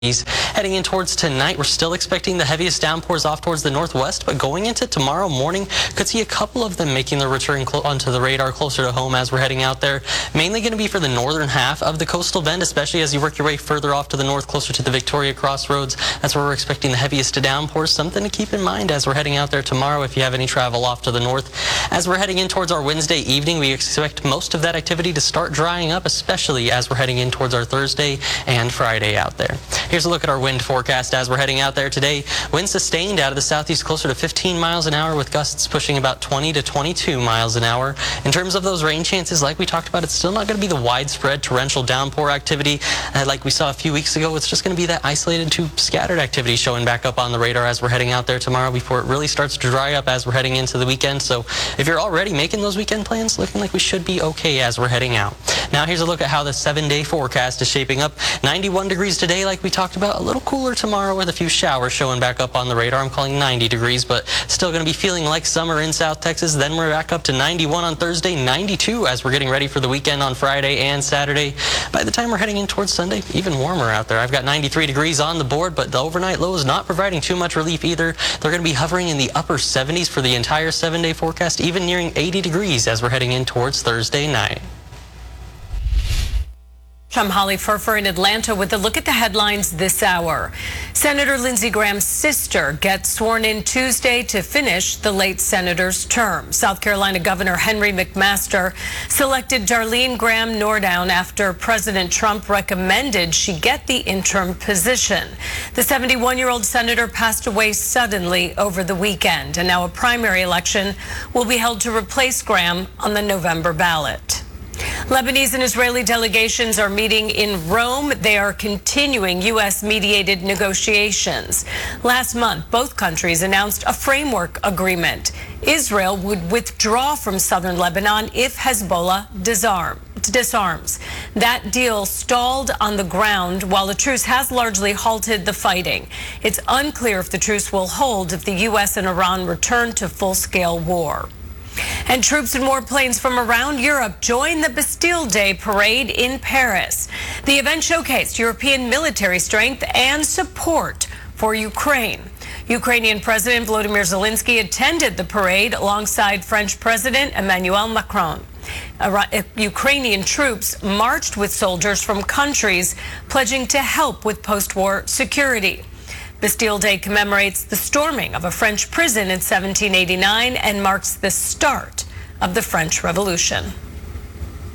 Heading in towards tonight, we're still expecting the heaviest downpours off towards the northwest, but going into tomorrow morning, could see a couple of them making their return onto the radar closer to home as we're heading out there. Mainly going to be for the northern half of the coastal bend, especially as you work your way further off to the north, closer to the Victoria Crossroads. That's where we're expecting the heaviest downpours. Something to keep in mind as we're heading out there tomorrow if you have any travel off to the north. As we're heading in towards our Wednesday evening, we expect most of that activity to start drying up, especially as we're heading in towards our Thursday and Friday out there. Here's a look at our wind forecast as we're heading out there today. Wind sustained out of the southeast closer to 15 miles an hour with gusts pushing about 20 to 22 miles an hour. In terms of those rain chances, like we talked about, it's still not going to be the widespread torrential downpour activity like we saw a few weeks ago. It's just going to be that isolated to scattered activity showing back up on the radar as we're heading out there tomorrow before it really starts to dry up as we're heading into the weekend. So if you're already making those weekend plans, looking like we should be okay as we're heading out. Now here's a look at how the 7-day forecast is shaping up. 91 degrees today like we talked about. A little cooler tomorrow with a few showers showing back up on the radar. I'm calling 90 degrees, but still going to be feeling like summer in South Texas. Then we're back up to 91 on Thursday, 92 as we're getting ready for the weekend on Friday and Saturday. By the time we're heading in towards Sunday, even warmer out there. I've got 93 degrees on the board, but the overnight low is not providing too much relief either. They're going to be hovering in the upper 70s for the entire 7-day forecast, even nearing 80 degrees as we're heading in towards Thursday night. I'm Holly Furfer in Atlanta with a look at the headlines this hour. Senator Lindsey Graham's sister gets sworn in Tuesday to finish the late senator's term. South Carolina Governor Henry McMaster selected Darlene Graham Nordau after President Trump recommended she get the interim position. The 71-year-old senator passed away suddenly over the weekend, and now a primary election will be held to replace Graham on the November ballot. Lebanese and Israeli delegations are meeting in Rome. They are continuing U.S.-mediated negotiations. Last month, both countries announced a framework agreement. Israel would withdraw from southern Lebanon if Hezbollah disarms. That deal stalled on the ground while the truce has largely halted the fighting. It's unclear if the truce will hold if the U.S. and Iran return to full-scale war. And troops and warplanes from around Europe join the Bastille Day parade in Paris. The event showcased European military strength and support for Ukraine. Ukrainian President Volodymyr Zelensky attended the parade alongside French President Emmanuel Macron. Ukrainian troops marched with soldiers from countries pledging to help with post-war security. Bastille Day commemorates the storming of a French prison in 1789 and marks the start of the French Revolution.